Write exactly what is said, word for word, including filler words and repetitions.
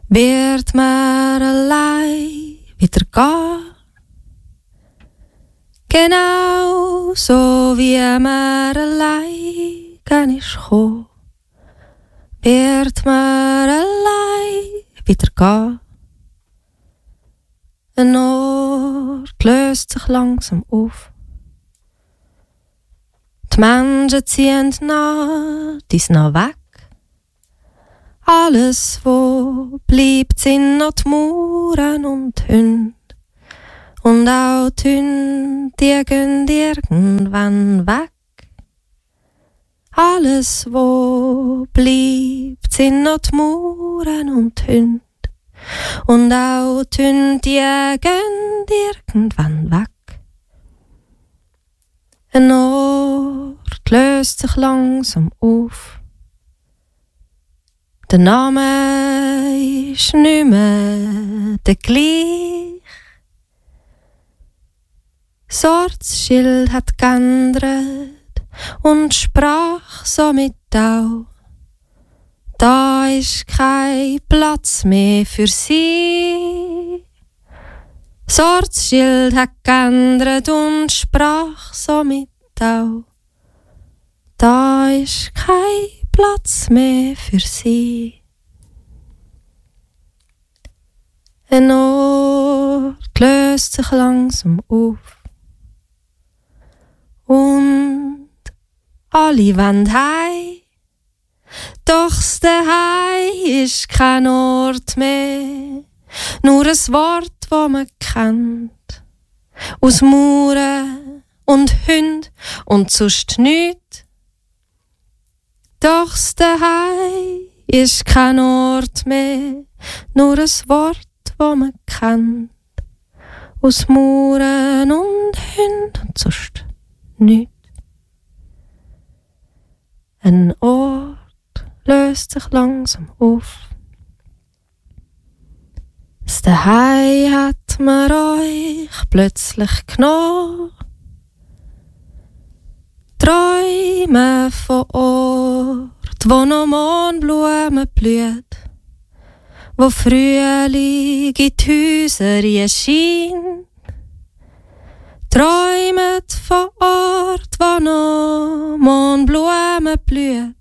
wird mir allein wieder gehen. Genau so wie mir allein kann ich kommen, wird mir allein wieder gehen. Ein Ort löst sich langsam auf. Die Menschen ziehen nach, dies noch weg. Alles, wo bleibt, sind noch die Mauern und die Hunde. Und auch die Hunde, die gehen irgendwann weg. Alles, wo bleibt, sind noch die Mauern und die Hunde. Und auch die Hunde, die gehen irgendwann weg. Ein Ort löst sich langsam auf. Der Name ist nicht mehr der gleich. Das Ortsschild hat geändert und sprach somit auch. Da ist kein Platz mehr für sie. Das Ortsschild hat geändert und sprach somit auch. Da ist kein Platz mehr für sie. Ein Ort löst sich langsam auf. Und alle wollen heim. Doch das Daheim ist kein Ort mehr, nur ein Wort, das man kennt. Aus Mauern und Hunden und sonst nichts. Doch das Daheim ist kein Ort mehr, nur ein Wort, das man kennt. Aus Mauern und Hunden und sonst nichts. Ein Ort löst sich langsam auf. Das Daheim hat man euch plötzlich genommen. Träume von Ort, wo noch Mohnblumen blüht, wo Frühling in die Häuser erschien. Träumet von Ort, wo noch Mohnblumen blüht,